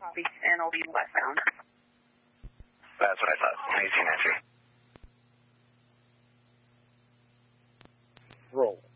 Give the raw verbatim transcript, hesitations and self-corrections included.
Copy, and I'll be westbound. That's what I thought. eighteen entry. Roll.